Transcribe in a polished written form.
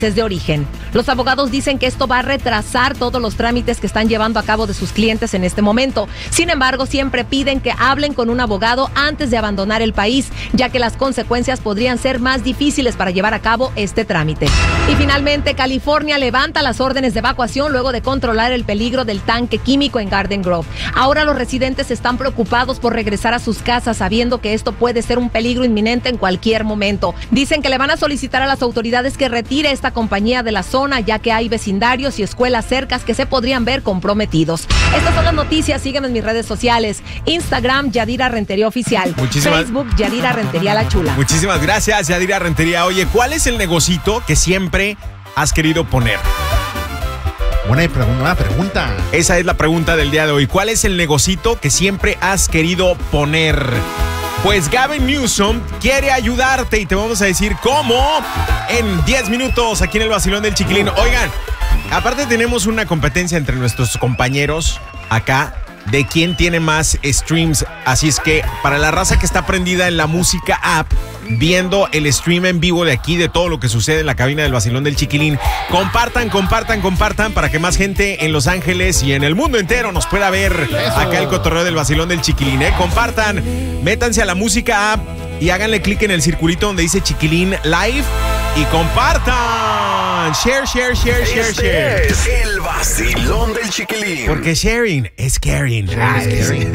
de origen. Los abogados dicen que esto va a retrasar todos los trámites que están llevando a cabo de sus clientes en este momento. Sin embargo, siempre piden que hablen con un abogado antes de abandonar el país, ya que las consecuencias podrían ser más difíciles para llevar a cabo este trámite. Y finalmente, California levanta las órdenes de evacuación luego de controlar el peligro del tanque químico en Garden Grove. Ahora los residentes están preocupados por regresar a sus casas, sabiendo que esto puede ser un peligro inminente en cualquier momento. Dicen que le van a solicitar a las autoridades que retire esta compañía de la zona, ya que hay vecindarios y escuelas cercas que se podrían ver comprometidos. Estas son las noticias. Sígueme en mis redes sociales: Instagram, Yadira Rentería Oficial. Facebook, Yadira Rentería La Chula. Muchísimas gracias, Yadira Rentería. Oye, ¿cuál es el negocito que siempre has querido poner? Buena pregunta. Esa es la pregunta del día de hoy. ¿Cuál es el negocito que siempre has querido poner? Pues Gavin Newsom quiere ayudarte y te vamos a decir cómo en 10 minutos aquí en el Vacilón del Chiquilín. Oigan, aparte tenemos una competencia entre nuestros compañeros acá de quién tiene más streams. Así es que para la raza que está prendida en la música app, viendo el stream en vivo de aquí, de todo lo que sucede en la cabina del Vacilón del Chiquilín, compartan para que más gente en Los Ángeles y en el mundo entero nos pueda ver. Eso. Acá el cotorreo del Vacilón del Chiquilín, Compartan, métanse a la música app y háganle clic en el circulito donde dice Chiquilín Live y compartan. Share. Es el Vacilón del Chiquilín. Porque sharing es caring.